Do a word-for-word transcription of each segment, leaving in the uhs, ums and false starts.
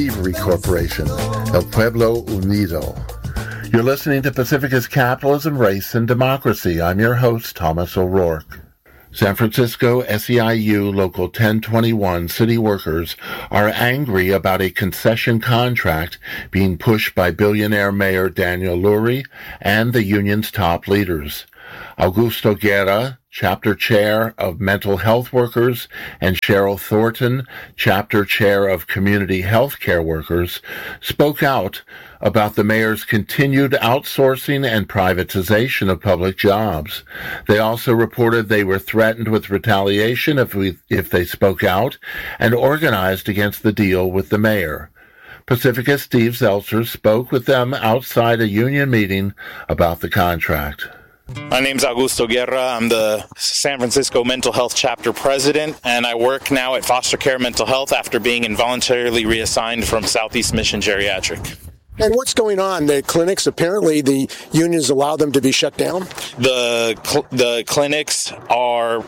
Thievery Corporation, El Pueblo Unido. You're listening to Pacifica's Capitalism, Race, and Democracy. I'm your host, Thomas O'Rourke. San Francisco S E I U Local ten twenty-one city workers are angry about a concession contract being pushed by billionaire Mayor Daniel Lurie and the union's top leaders. Augusto Guerra, Chapter Chair of Mental Health Workers, and Cheryl Thornton, Chapter Chair of Community Health Care Workers, spoke out about the mayor's continued outsourcing and privatization of public jobs. They also reported they were threatened with retaliation if we, if they spoke out, and organized against the deal with the mayor. Pacifica's Steve Zeltzer spoke with them outside a union meeting about the contract. My name's Augusto Guerra. I'm the San Francisco Mental Health Chapter President, and I work now at Foster Care Mental Health after being involuntarily reassigned from Southeast Mission Geriatric. And what's going on? The clinics, apparently the unions allow them to be shut down? The cl- the clinics are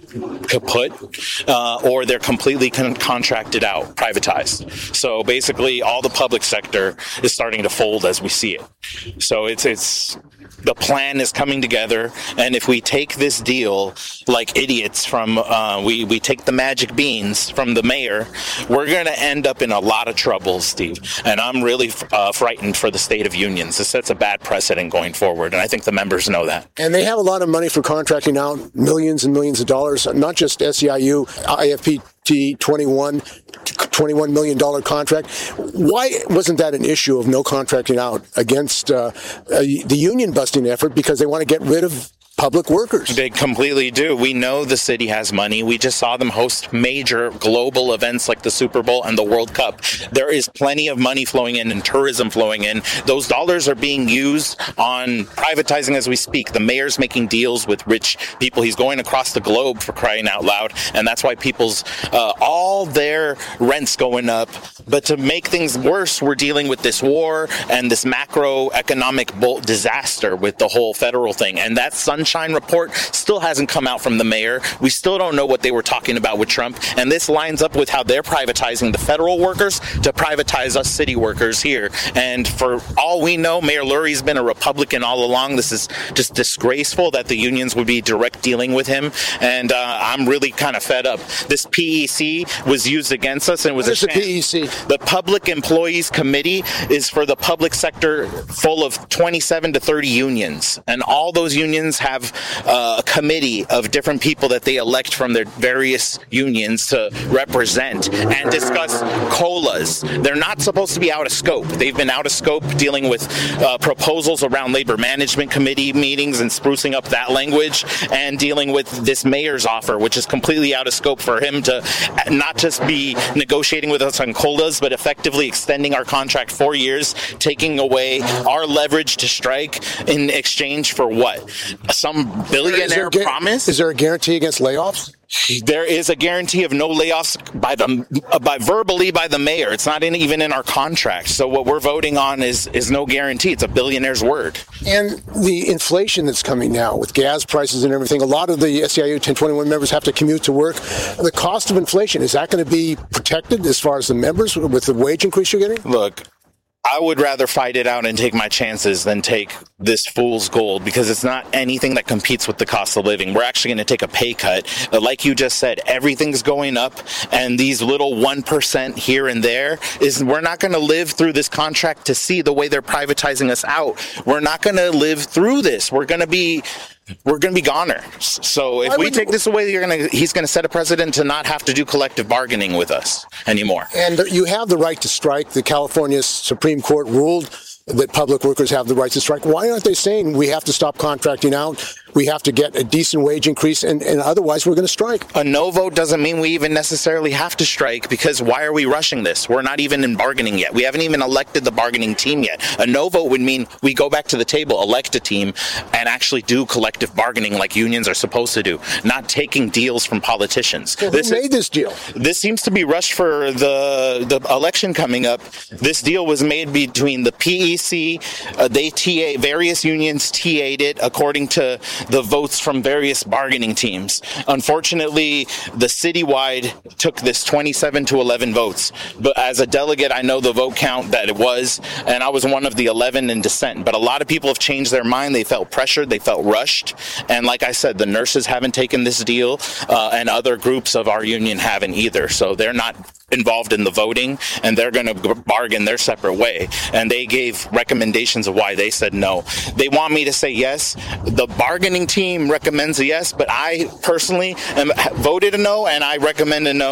kaput, uh, or they're completely con- contracted out, privatized. So basically all the public sector is starting to fold as we see it. So it's it's the plan is coming together, and if we take this deal like idiots from, uh, we, we take the magic beans from the mayor, we're going to end up in a lot of trouble, Steve. And I'm really uh, frightened for the state of unions. This sets a bad precedent going forward, and I think the members know that. And they have a lot of money for contracting out, millions and millions of dollars, not just S E I U, I F P T twenty-one, twenty-one million dollars contract. Why wasn't that an issue of no contracting out against uh, uh, the union busting effort? Because they want to get rid of public workers. They completely do. We know the city has money. We just saw them host major global events like the Super Bowl and the World Cup. There is plenty of money flowing in and tourism flowing in. Those dollars are being used on privatizing as we speak. The mayor's making deals with rich people. He's going across the globe, for crying out loud, and that's why people's, uh, all their rents going up. But to make things worse, we're dealing with this war and this macroeconomic disaster with the whole federal thing. And that sunshine report still hasn't come out from the mayor. We still don't know what they were talking about with Trump. And this lines up with how they're privatizing the federal workers to privatize us city workers here. And for all we know, Mayor Lurie's been a Republican all along. This is just disgraceful that the unions would be direct dealing with him. And uh, I'm really kind of fed up. This P E C was used against us, and it was what a is the P E C? The Public Employees Committee is for the public sector full of twenty-seven to thirty unions. And all those unions have uh, a committee of different people that they elect from their various unions to represent and discuss COLAs. They're not supposed to be out of scope. They've been out of scope dealing with uh, proposals around labor management committee meetings and sprucing up that language, and dealing with this mayor's offer, which is completely out of scope for him to not just be negotiating with us on COLAs, but effectively extending our contract four years, taking away our leverage to strike in exchange for what? Some billionaire is promise? Is there a guarantee against layoffs? There is a guarantee of no layoffs by the uh, by verbally by the mayor. It's not in, even in our contract. So what we're voting on is is no guarantee. It's a billionaire's word. And the inflation that's coming now with gas prices and everything, a lot of the S E I U ten twenty-one members have to commute to work. The cost of inflation, is that going to be protected as far as the members with the wage increase you're getting? Look, I would rather fight it out and take my chances than take this fool's gold, because it's not anything that competes with the cost of living. We're actually going to take a pay cut. Like you just said, everything's going up, and these little one percent here and there is, we're not going to live through this contract to see the way they're privatizing us out. We're not going to live through this. We're going to be We're going to be goners. So if we take this away, you're going to, he's going to set a precedent to not have to do collective bargaining with us anymore. And you have the right to strike. The California Supreme Court ruled that public workers have the right to strike. Why aren't they saying we have to stop contracting out? We have to get a decent wage increase, and, and otherwise we're going to strike. A no vote doesn't mean we even necessarily have to strike, because why are we rushing this? We're not even in bargaining yet. We haven't even elected the bargaining team yet. A no vote would mean we go back to the table, elect a team, and actually do collective bargaining like unions are supposed to do, not taking deals from politicians. So who this made is, this deal? This seems to be rushed for the, the election coming up. This deal was made between the P E C, uh, they T A, various unions T A'd it according to the votes from various bargaining teams. Unfortunately, the citywide took this twenty-seven to eleven votes. But as a delegate, I know the vote count that it was, and I was one of the eleven in dissent. But a lot of people have changed their mind. They felt pressured. They felt rushed. And like I said, the nurses haven't taken this deal, uh, and other groups of our union haven't either. So they're not involved in the voting, and they're going to bargain their separate way. And they gave recommendations of why they said no. They want me to say yes. The bargaining team recommends a yes, but I personally am, voted a no, and I recommend a no.